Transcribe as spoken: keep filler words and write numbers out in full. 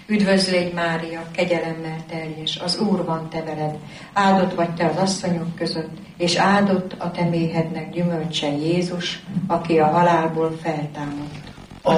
Üdvözlégy Mária, kegyelemmel teljes, az Úr van te veled, áldott vagy te az asszonyok között, és áldott a te méhednek gyümölcse Jézus, aki a halálból feltámadt.